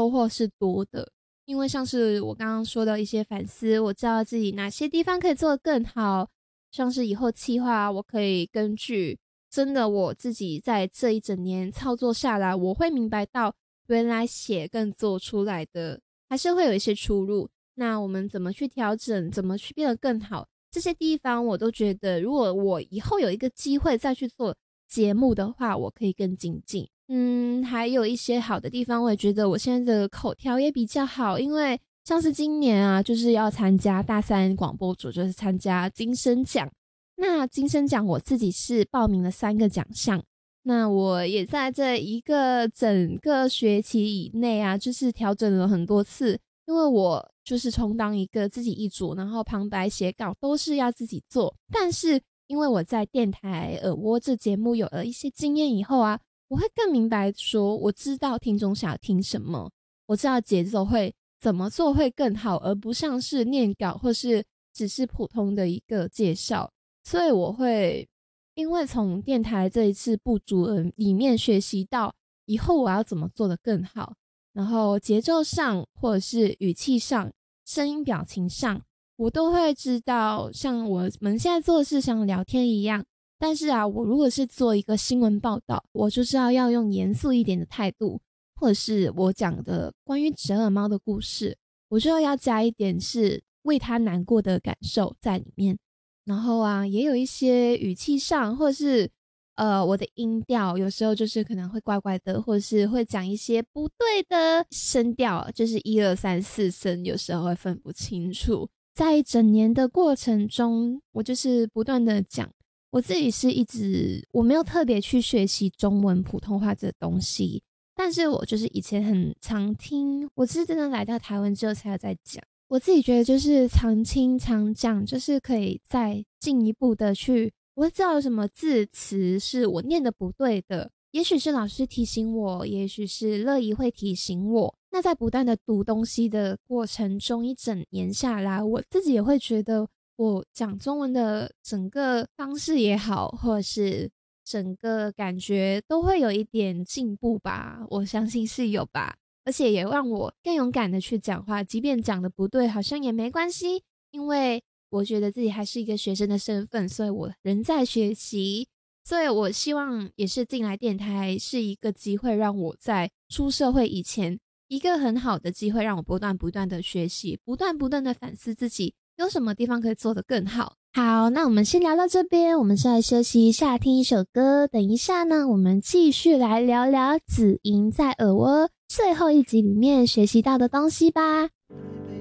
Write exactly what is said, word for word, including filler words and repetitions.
收获是多的。因为像是我刚刚说的一些反思，我知道自己哪些地方可以做得更好，像是以后企划我可以根据真的我自己在这一整年操作下来，我会明白到原来写跟做出来的还是会有一些出入，那我们怎么去调整，怎么去变得更好，这些地方我都觉得如果我以后有一个机会再去做节目的话，我可以更精进。嗯，还有一些好的地方，我也觉得我现在的口条也比较好，因为像是今年啊，就是要参加大三广播组，就是参加金声奖。那金声奖我自己是报名了三个奖项，那我也在这一个整个学期以内啊，就是调整了很多次，因为我就是充当一个自己一组，然后旁白写稿都是要自己做，但是因为我在电台耳蜗这节目有了一些经验以后啊，我会更明白说我知道听众想要听什么，我知道节奏会怎么做会更好，而不像是念稿或是只是普通的一个介绍。所以我会因为从电台这一次不足里面学习到以后我要怎么做得更好，然后节奏上或者是语气上声音表情上我都会知道，像我们现在做的是像聊天一样，但是啊我如果是做一个新闻报道，我就是要要用严肃一点的态度，或者是我讲的关于折耳猫的故事，我就要加一点是为他难过的感受在里面。然后啊也有一些语气上或者是呃我的音调有时候就是可能会怪怪的，或者是会讲一些不对的声调，就是一二三四声有时候会分不清楚。在一整年的过程中，我就是不断的讲，我自己是一直我没有特别去学习中文普通话这东西，但是我就是以前很常听，我是真的来到台湾之后才有在讲。我自己觉得就是常听常讲，就是可以再进一步的去，我会知道有什么字词是我念的不对的，也许是老师提醒我，也许是乐怡会提醒我。那在不断的读东西的过程中，一整年下来，我自己也会觉得我讲中文的整个方式也好，或者是整个感觉都会有一点进步吧，我相信是有吧。而且也让我更勇敢的去讲话，即便讲的不对好像也没关系，因为我觉得自己还是一个学生的身份，所以我仍在学习。所以我希望也是进来电台是一个机会，让我在出社会以前一个很好的机会，让我不断不断的学习，不断不断的反思自己有什么地方可以做得更好。好，那我们先聊到这边，我们先来休息一下，听一首歌。等一下呢，我们继续来聊聊子莹在耳蜗最后一集里面学习到的东西吧。